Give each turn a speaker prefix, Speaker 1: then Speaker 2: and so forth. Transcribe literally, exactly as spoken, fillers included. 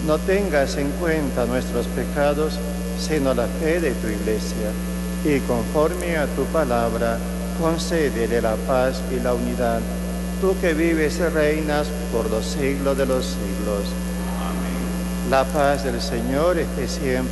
Speaker 1: no tengas en cuenta nuestros pecados, sino la fe de tu Iglesia, y conforme a tu palabra, concédele la paz y la unidad, tú que vives y reinas por los siglos de los siglos. Amén. La paz del Señor esté siempre